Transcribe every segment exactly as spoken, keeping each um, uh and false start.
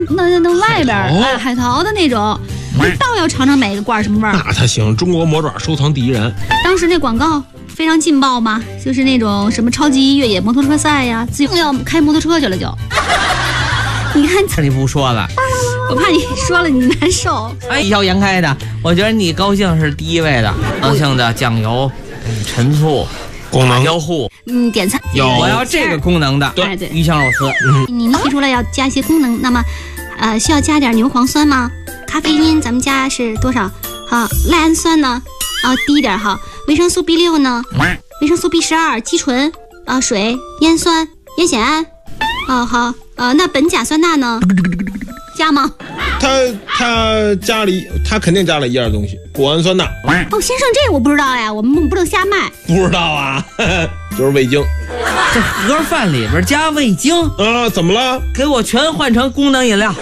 那那那外边哎海淘的那种，我倒要尝尝每个罐什么味儿。 那他行，中国魔爪收藏第一人。 当时那广告非常劲爆嘛，就是那种什么超级越野摩托车赛呀，自己要开摩托车去了就。你看， 你不说了， 我怕你说了你难受。 哎，一笑颜开的，我觉得你高兴是第一位的。高兴的酱油、陈醋、 功能椒糊， 嗯，点菜有我要这个功能的， 对对， 鱼香肉丝。 嗯，你提出了要加一些功能，那么，呃，需要加点牛磺酸吗？咖啡因咱们加是多少？好，赖氨酸呢？啊，低一点哈。维生素 B 六呢？维生素 B 十二、肌醇啊，水、烟酸、烟酰胺。哦，好，呃，那苯甲酸钠呢？加吗？ 他他加了一，他肯定加了一样东西，谷氨酸钠。 哦，先生，这我不知道呀，我们不能瞎卖。 不知道啊，就是味精。 这盒饭里边加味精啊？怎么了？ 给我全换成功能饮料。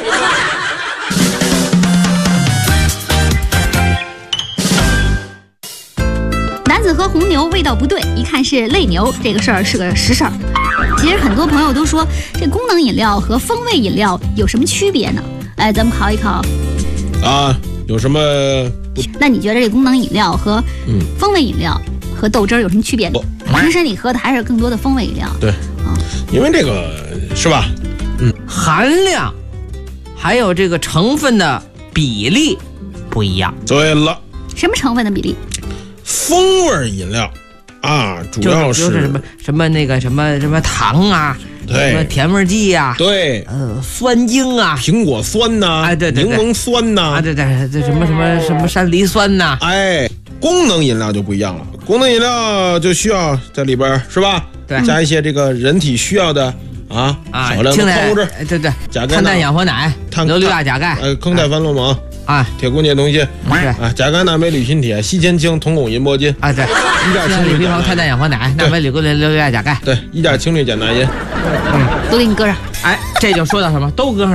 男子喝红牛味道不对，一看是类牛，这个事儿是个实事儿。其实很多朋友都说，这功能饮料和风味饮料有什么区别呢？哎，咱们考一考。 啊，有什么不？ 那你觉得这功能饮料和风味饮料和豆汁儿有什么区别呢？其实你喝的还是更多的风味饮料。 对， 啊， 因为这个是吧？ 嗯，含量还有这个成分的比例不一样。 对了， 什么成分的比例？ 风味饮料啊，主要是、 就是、就是什么什么那个什么什么糖啊， 对， 什么甜味剂呀、啊， 对， 呃，酸精啊， 苹果酸呐、啊， 哎，对对对， 柠檬酸呐、啊， 啊，对对对，什么什么什么山梨酸呐、啊， 哎，功能饮料就不一样了，功能饮料就需要在里边是吧？ 对， 加一些这个人体需要的啊，啊少量的矿物质， 对对， 钾钙、 碳氮氧活奶、硫氯亚钾钙， 呃，坑钛钒锰锰。 啊， 铁钴镍铜锌， 对啊，钾钙钠镁铝锌铁，硒铅氢铜汞银铂金， 啊，对， 一点氢氯氯硼碳氮氧活奶，钠镁铝铬硫氯亚钾钙， 对，一点氢氯钾钠银， 嗯， 都给你搁上。 哎，这就说到什么，都搁上。